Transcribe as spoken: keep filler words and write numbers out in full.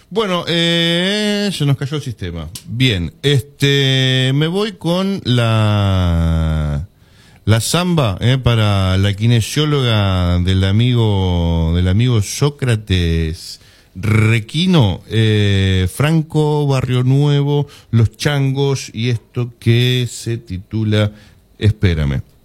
Bueno, eh, se nos cayó el sistema. Bien, este, me voy con la la samba eh, para la kinesióloga del amigo del amigo Sócrates Requino, eh, Franco Barrio Nuevo, Los Changos y esto que se titula Espérame.